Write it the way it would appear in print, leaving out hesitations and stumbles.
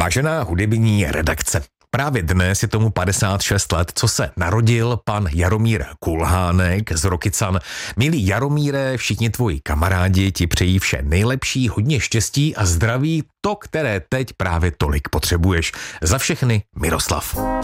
Vážená hudební redakce, právě dnes je tomu 56 let, co se narodil pan Jaromír Kulhánek z Rokycan. Milý Jaromíre, všichni tvoji kamarádi ti přejí vše nejlepší, hodně štěstí a zdraví, to, které teď právě tolik potřebuješ. Za všechny Miroslav.